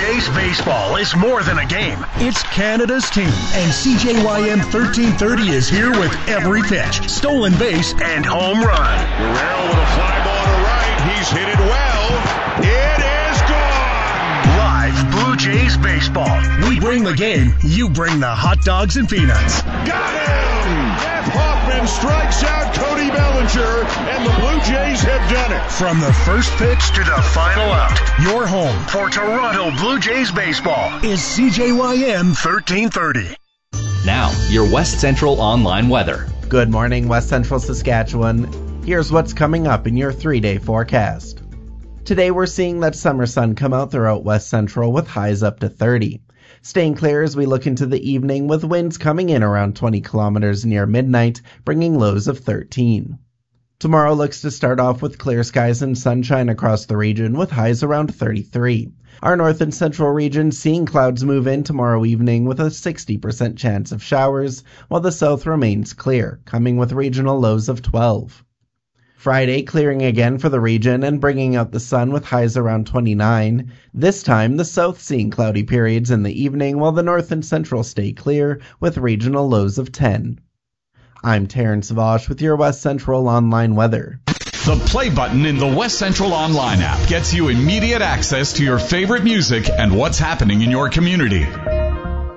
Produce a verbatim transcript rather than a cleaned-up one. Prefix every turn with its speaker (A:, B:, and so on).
A: Jays baseball is more than a game. It's Canada's team, and C J Y M thirteen thirty is here with every pitch, stolen base, and home run.
B: Guerrero with a fly ball to right. He's hit it well. It is gone.
A: Live Blue Jays baseball. We bring the game. You bring the hot dogs and peanuts.
B: Got him! Jeff Hoffman strikes out Cody Bellinger, and the Blue Jays have done it.
A: From the first pitch to the final out, your home for Toronto Blue Jays baseball is C J Y M thirteen thirty.
C: Now, your West Central Online weather.
D: Good morning, West Central Saskatchewan. Here's what's coming up in your three-day forecast. Today we're seeing that summer sun come out throughout West Central with highs up to thirty. Staying clear as we look into the evening with winds coming in around twenty kilometers near midnight, bringing lows of thirteen. Tomorrow looks to start off with clear skies and sunshine across the region with highs around thirty-three. Our north and central region seeing clouds move in tomorrow evening with a sixty percent chance of showers, while the south remains clear, coming with regional lows of twelve. Friday clearing again for the region and bringing out the sun with highs around twenty-nine. This time the south seeing cloudy periods in the evening while the north and central stay clear with regional lows of ten. I'm Terrence Vosh with your West Central Online weather.
E: The play button in the West Central Online app gets you immediate access to your favorite music and what's happening in your community.